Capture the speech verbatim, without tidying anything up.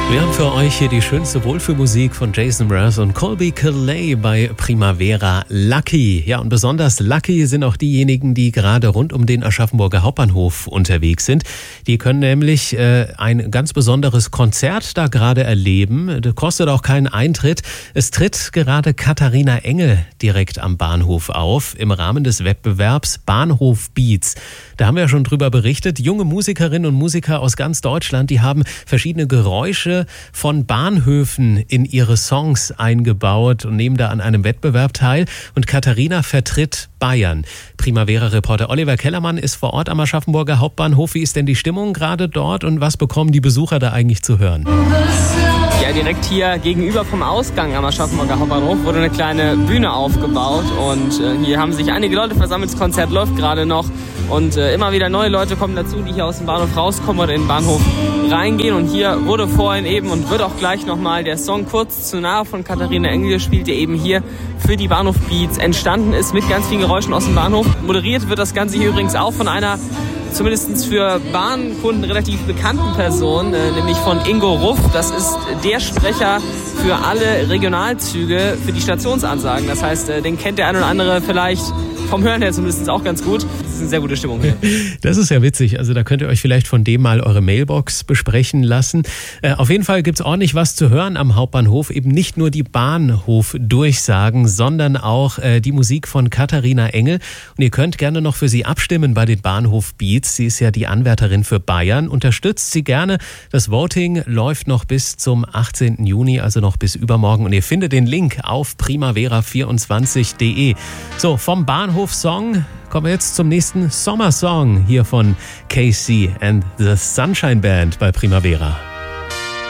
Wir haben für euch hier die schönste Wohlfühlmusik von Jason Mraz und Colby Calais bei Primavera Lucky. Ja, und besonders lucky sind auch diejenigen, die gerade rund um den Aschaffenburger Hauptbahnhof unterwegs sind. Die können nämlich äh, ein ganz besonderes Konzert da gerade erleben. Das kostet auch keinen Eintritt. Es tritt gerade Katharina Engel direkt am Bahnhof auf im Rahmen des Wettbewerbs Bahnhof Beats. Da haben wir ja schon drüber berichtet. Junge Musikerinnen und Musiker aus ganz Deutschland, die haben verschiedene Geräusche von Bahnhöfen in ihre Songs eingebaut und nehmen da an einem Wettbewerb teil. Und Katharina vertritt Bayern. Primavera-Reporter Oliver Kellermann ist vor Ort am Aschaffenburger Hauptbahnhof. Wie ist denn die Stimmung gerade dort und was bekommen die Besucher da eigentlich zu hören? Ja, direkt hier gegenüber vom Ausgang am Aschaffenburger Hauptbahnhof wurde eine kleine Bühne aufgebaut und äh, hier haben sich einige Leute versammelt. Das Konzert läuft gerade noch und äh, immer wieder neue Leute kommen dazu, die hier aus dem Bahnhof rauskommen oder in den Bahnhof reingehen. Und hier wurde vorhin eben und wird auch gleich nochmal der Song Kurz zu nah von Katharina Engel gespielt, der eben hier für die Bahnhof Beats entstanden ist mit ganz vielen Geräuschen aus dem Bahnhof. Moderiert wird das Ganze hier übrigens auch von einer zumindest für Bahnkunden relativ bekannten Person, äh, nämlich von Ingo Ruff. Das ist der Sprecher für alle Regionalzüge, für die Stationsansagen. Das heißt, äh, den kennt der ein oder andere vielleicht vom Hören her zumindest auch ganz gut. Das ist eine sehr gute Stimmung hier. Das ist ja witzig. Also da könnt ihr euch vielleicht von dem mal eure Mailbox besprechen lassen. Äh, auf jeden Fall gibt's ordentlich was zu hören am Hauptbahnhof. Eben nicht nur die Bahnhof-Durchsagen, sondern auch äh, die Musik von Katharina Engel. Und ihr könnt gerne noch für sie abstimmen bei den Bahnhof Beats. Sie ist ja die Anwärterin für Bayern. Unterstützt sie gerne. Das Voting läuft noch bis zum achtzehnten Juni, also noch bis übermorgen. Und ihr findet den Link auf primavera vierundzwanzig punkt de. So, vom Bahnhof-Song kommen wir jetzt zum nächsten Sommersong hier von K C and the Sunshine Band bei Primavera.